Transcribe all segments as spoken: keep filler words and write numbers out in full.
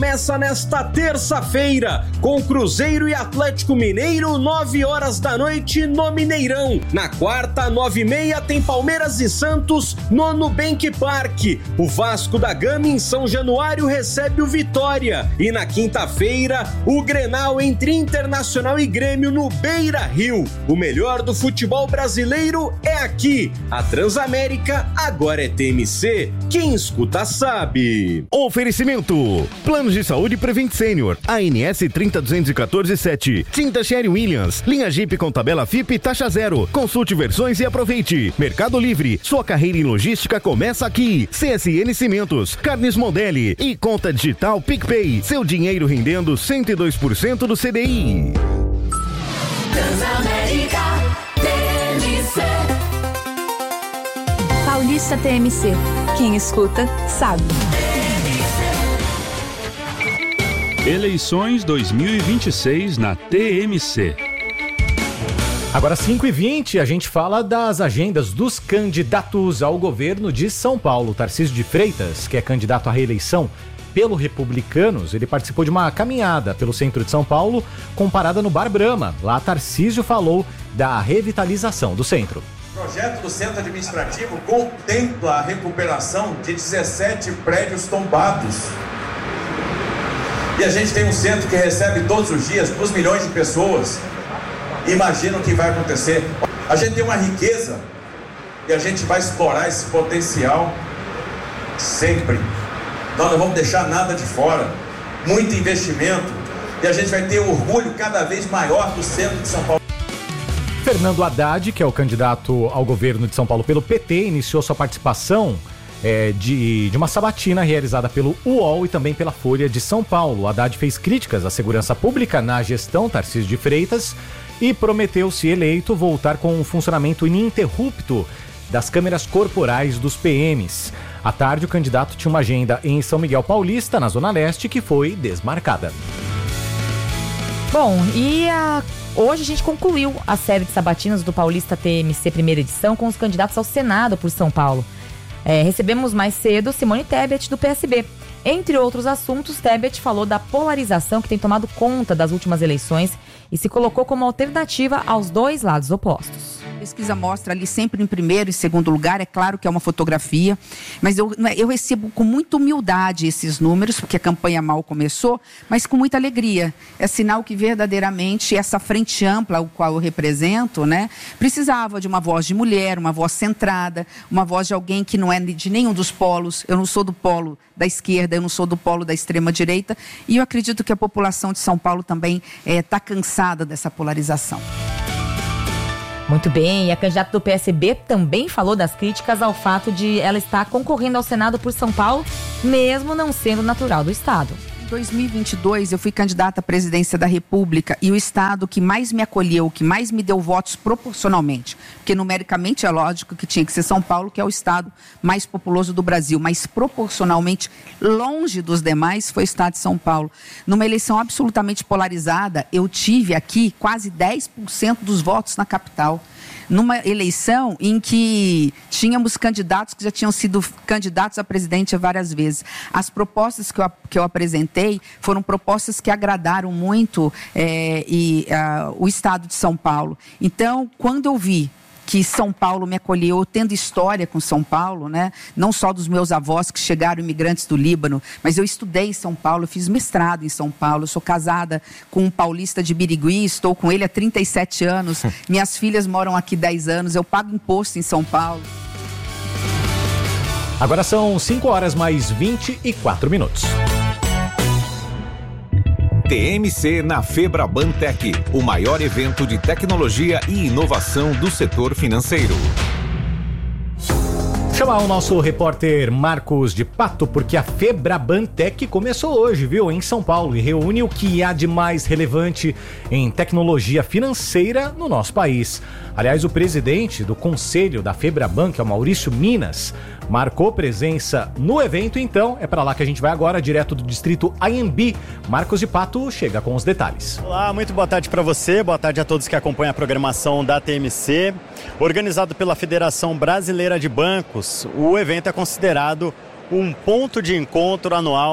começa nesta terça-feira, com Cruzeiro e Atlético Mineiro, nove horas da noite no Mineirão. Na quarta, nove e meia, tem Palmeiras e Santos no Nubank Park. O Vasco da Gama, em São Januário, recebe o Vitória. E na quinta-feira, o Grenal entre Internacional e Grêmio no Beira-Rio. O melhor do futebol brasileiro é aqui. A Transamérica agora é T M C. Quem escuta sabe. Oferecimento: Planos de Saúde Prevent Senior, A N S trinta duzentos e quatorze sete, Tinta Sherry Williams, linha Jeep com tabela F I P taxa zero. Consulte versões e aproveite. Mercado Livre, sua carreira em logística começa aqui. C S N Cimentos, Carnes Modeli e conta digital PicPay. Seu dinheiro rendendo cento e dois por cento do C D I. Transamérica T M C. Paulista T M C. Quem escuta, sabe. Eleições dois mil e vinte e seis na T M C. Agora cinco e vinte, a gente fala das agendas dos candidatos ao governo de São Paulo. Tarcísio de Freitas, que é candidato à reeleição pelo Republicanos, ele participou de uma caminhada pelo centro de São Paulo com parada no Bar Brahma. Lá Tarcísio falou da revitalização do centro. O projeto do Centro Administrativo contempla a recuperação de dezessete prédios tombados. E a gente tem um centro que recebe todos os dias dois milhões de pessoas. Imagina o que vai acontecer. A gente tem uma riqueza e a gente vai explorar esse potencial sempre. Nós não vamos deixar nada de fora. Muito investimento e a gente vai ter orgulho cada vez maior do centro de São Paulo. Fernando Haddad, que é o candidato ao governo de São Paulo pelo P T, iniciou sua participação é, de, de uma sabatina realizada pelo U O L e também pela Folha de São Paulo. Haddad fez críticas à segurança pública na gestão Tarcísio de Freitas e prometeu, se eleito, voltar com um funcionamento ininterrupto das câmeras corporais dos P Ms. À tarde, o candidato tinha uma agenda em São Miguel Paulista, na Zona Leste, que foi desmarcada. Bom, e a... hoje a gente concluiu a série de sabatinas do Paulista T M C primeira edição com os candidatos ao Senado por São Paulo. É, recebemos mais cedo Simone Tebet, do P S B. Entre outros assuntos, Tebet falou da polarização que tem tomado conta das últimas eleições e se colocou como alternativa aos dois lados opostos. A pesquisa mostra ali sempre em primeiro e segundo lugar, é claro que é uma fotografia, mas eu, eu recebo com muita humildade esses números, porque a campanha mal começou, mas com muita alegria. É sinal que verdadeiramente essa frente ampla, o qual eu represento, né, precisava de uma voz de mulher, uma voz centrada, uma voz de alguém que não é de nenhum dos polos. Eu não sou do polo da esquerda, eu não sou do polo da extrema-direita, e eu acredito que a população de São Paulo também está é, cansada dessa polarização. Muito bem, e a candidata do P S B também falou das críticas ao fato de ela estar concorrendo ao Senado por São Paulo, mesmo não sendo natural do estado. Em dois mil e vinte e dois, eu fui candidata à presidência da República e o estado que mais me acolheu, que mais me deu votos proporcionalmente, porque numericamente é lógico que tinha que ser São Paulo, que é o estado mais populoso do Brasil, mas proporcionalmente longe dos demais foi o estado de São Paulo. Numa eleição absolutamente polarizada, eu tive aqui quase dez por cento dos votos na capital. Numa eleição em que tínhamos candidatos que já tinham sido candidatos a presidente várias vezes. As propostas que eu, que eu apresentei foram propostas que agradaram muito é, e, uh, o estado de São Paulo. Então, quando eu vi que São Paulo me acolheu, tendo história com São Paulo, né? Não só dos meus avós que chegaram imigrantes do Líbano, mas eu estudei em São Paulo, eu fiz mestrado em São Paulo, eu sou casada com um paulista de Birigui, estou com ele há trinta e sete anos, minhas filhas moram aqui dez anos, eu pago imposto em São Paulo. Agora são cinco horas mais vinte e quatro minutos. T M C na Febraban Tech, o maior evento de tecnologia e inovação do setor financeiro. Chamar o nosso repórter Marcos de Pato, porque a Febraban Tech começou hoje, viu, em São Paulo, e reúne o que há de mais relevante em tecnologia financeira no nosso país. Aliás, o presidente do conselho da Febraban, que é o Maurício Minas, marcou presença no evento, então é para lá que a gente vai agora, direto do distrito A M B. Marcos de Pato chega com os detalhes. Olá, muito boa tarde para você, boa tarde a todos que acompanham a programação da T M C. Organizado pela Federação Brasileira de Bancos, o evento é considerado um ponto de encontro anual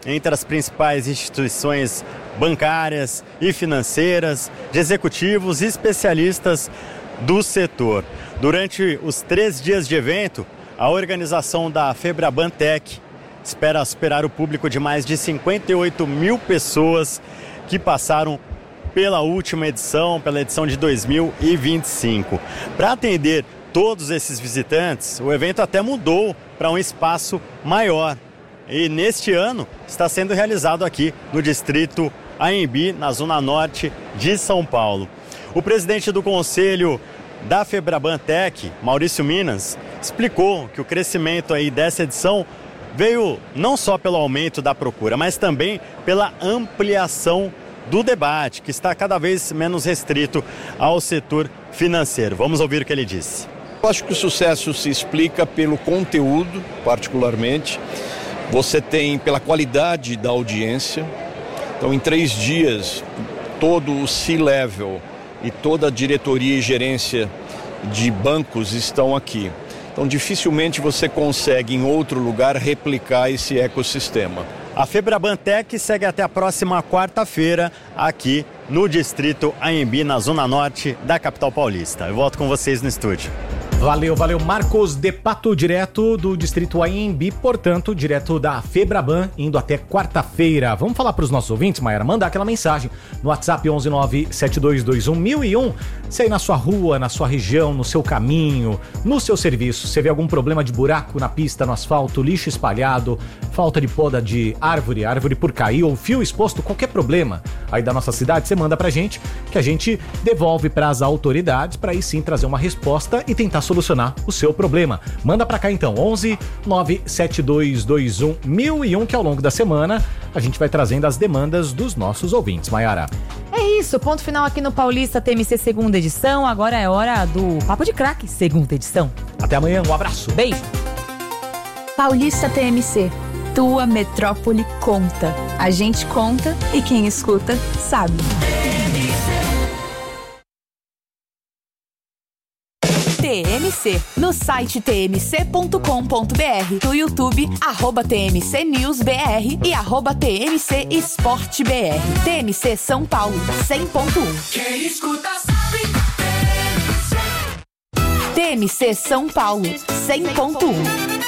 entre as principais instituições bancárias e financeiras, de executivos e especialistas do setor. Durante os três dias de evento, a organização da FEBRABAN-Tech espera superar o público de mais de cinquenta e oito mil pessoas que passaram pela última edição, pela edição de dois mil e vinte e cinco. Para atender todos esses visitantes, o evento até mudou para um espaço maior. E neste ano está sendo realizado aqui no distrito Anhembi, na zona norte de São Paulo. O presidente do conselho da FEBRABAN-Tech, Maurício Minas, explicou que o crescimento aí dessa edição veio não só pelo aumento da procura, mas também pela ampliação do debate, que está cada vez menos restrito ao setor financeiro. Vamos ouvir o que ele disse. Eu acho que o sucesso se explica pelo conteúdo, particularmente. Você tem pela qualidade da audiência. Então, em três dias, todo o C-Level e toda a diretoria e gerência de bancos estão aqui. Então, dificilmente você consegue, em outro lugar, replicar esse ecossistema. A FEBRABAN-Tech segue até a próxima quarta-feira aqui no distrito Anhembi, na zona norte da capital paulista. Eu volto com vocês no estúdio. Valeu, valeu. Marcos de Pato, direto do distrito Anhembi, portanto, direto da FEBRABAN, indo até quarta-feira. Vamos falar para os nossos ouvintes, Mayara, mandar aquela mensagem no WhatsApp onze nove sete dois dois um mil e um. Se aí na sua rua, na sua região, no seu caminho, no seu serviço, você vê algum problema de buraco na pista, no asfalto, lixo espalhado, falta de poda de árvore, árvore por cair ou fio exposto, qualquer problema aí da nossa cidade, você manda pra gente, que a gente devolve para as autoridades, para aí sim trazer uma resposta e tentar solucionar o seu problema. Manda pra cá então, onze nove sete dois dois um mil e um, que ao longo da semana a gente vai trazendo as demandas dos nossos ouvintes. Mayara. É isso, ponto final aqui no Paulista T M C segunda edição. Agora é hora do Papo de Craque, segunda edição. Até amanhã, um abraço. Beijo. Paulista T M C. Tua metrópole conta. A gente conta e quem escuta sabe. T M C, no site t m c ponto com ponto b r, no YouTube, arroba T M C News B R e arroba T M C Esporte B R. T M C São Paulo, cem ponto um. Quem escuta sabe. T M C São Paulo, cem ponto um.